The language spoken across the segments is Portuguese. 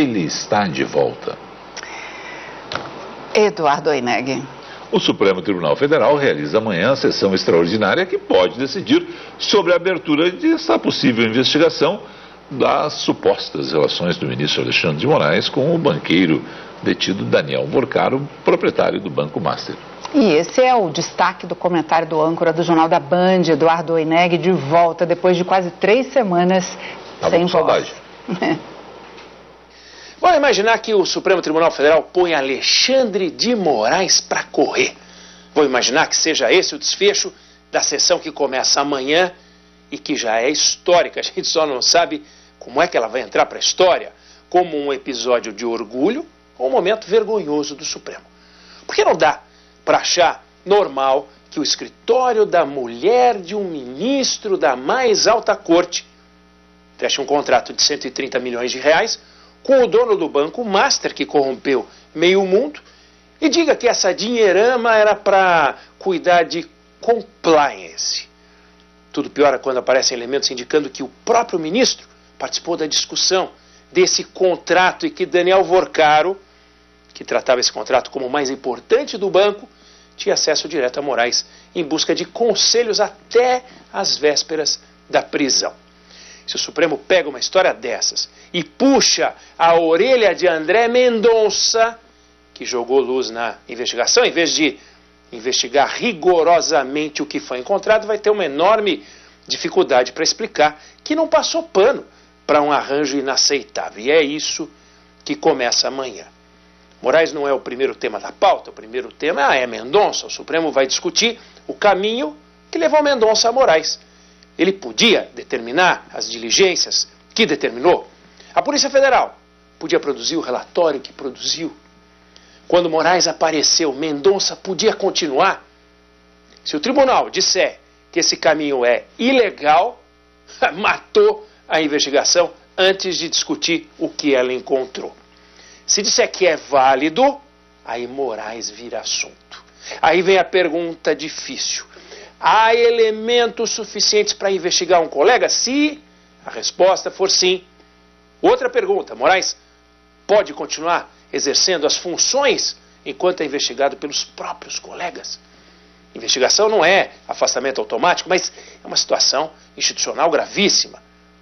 ele está de volta. Eduardo Oineg. O Supremo Tribunal Federal realiza amanhã a sessão extraordinária que pode decidir sobre a abertura dessa possível investigação das supostas relações do ministro Alexandre de Moraes com o banqueiro detido Daniel Vorcaro, proprietário do Banco Master. E esse é o destaque do comentário do âncora do Jornal da Band, Eduardo Oineg, de volta depois de quase 3 semanas sem voz. Vamos imaginar que o Supremo Tribunal Federal põe Alexandre de Moraes para correr. Vou imaginar que seja esse o desfecho da sessão que começa amanhã e que já é histórica. A gente só não sabe como é que ela vai entrar para a história, como um episódio de orgulho ou um momento vergonhoso do Supremo. Porque não dá para achar normal que o escritório da mulher de um ministro da mais alta corte feche um contrato de 130 milhões de reais com o dono do Banco Master, que corrompeu meio mundo, e diga que essa dinheirama era para cuidar de compliance. Tudo piora quando aparecem elementos indicando que o próprio ministro participou da discussão desse contrato e que Daniel Vorcaro, que tratava esse contrato como o mais importante do banco, tinha acesso direto a Moraes em busca de conselhos até as vésperas da prisão. Se o Supremo pega uma história dessas e puxa a orelha de André Mendonça, que jogou luz na investigação, em vez de investigar rigorosamente o que foi encontrado, vai ter uma enorme dificuldade para explicar que não passou pano para um arranjo inaceitável. E é isso que começa amanhã. Moraes não é o primeiro tema da pauta, o primeiro tema é Mendonça. O Supremo vai discutir o caminho que levou Mendonça a Moraes. Ele podia determinar as diligências que determinou. A Polícia Federal podia produzir o relatório que produziu. Quando Moraes apareceu, Mendonça podia continuar. Se o tribunal disser que esse caminho é ilegal, matou a investigação antes de discutir o que ela encontrou. Se disser que é válido, aí Moraes vira assunto. Aí vem a pergunta difícil. Há elementos suficientes para investigar um colega? Se a resposta for sim. Outra pergunta, Moraes pode continuar exercendo as funções enquanto é investigado pelos próprios colegas? Investigação não é afastamento automático, mas é uma situação institucional gravíssima.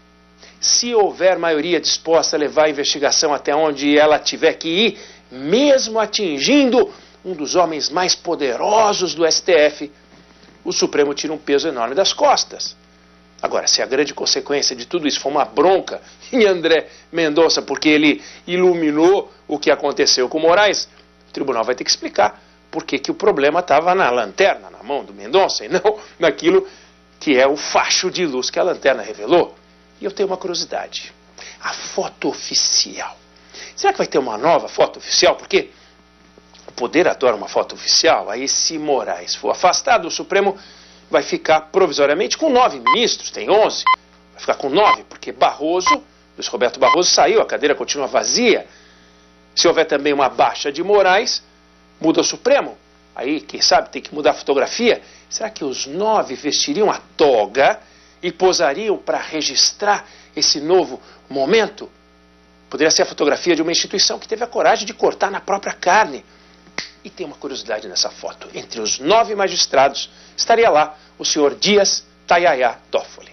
Se houver maioria disposta a levar a investigação até onde ela tiver que ir, mesmo atingindo um dos homens mais poderosos do STF, o Supremo tira um peso enorme das costas. Agora, se a grande consequência de tudo isso for uma bronca em André Mendonça, porque ele iluminou o que aconteceu com Moraes, o tribunal vai ter que explicar por que o problema estava na lanterna, na mão do Mendonça, e não naquilo que é o facho de luz que a lanterna revelou. E eu tenho uma curiosidade. A foto oficial. Será que vai ter uma nova foto oficial? Porque o poder adora uma foto oficial. Aí, se Moraes for afastado, o Supremo vai ficar provisoriamente com 9 ministros. Tem 11. Vai ficar com 9, porque Luiz Roberto Barroso saiu, a cadeira continua vazia. Se houver também uma baixa de Moraes, muda o Supremo. Aí, quem sabe, tem que mudar a fotografia. Será que os 9 vestiriam a toga e posariam para registrar esse novo momento? Poderia ser a fotografia de uma instituição que teve a coragem de cortar na própria carne. E tem uma curiosidade nessa foto. Entre os 9 magistrados estaria lá o senhor Dias Tayaya Toffoli.